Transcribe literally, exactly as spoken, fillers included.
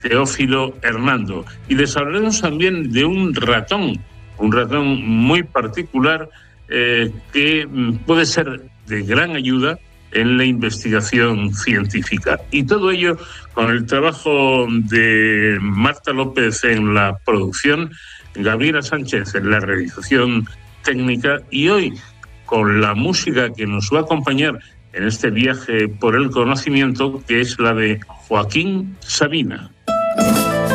Teófilo Hernando. Y les hablaremos también de un ratón, un ratón muy particular eh, que puede ser de gran ayuda en la investigación científica. Y todo ello con el trabajo de Marta López en la producción, Gabriela Sánchez en la realización técnica, y hoy con la música que nos va a acompañar en este viaje por el conocimiento, que es la de Joaquín Sabina.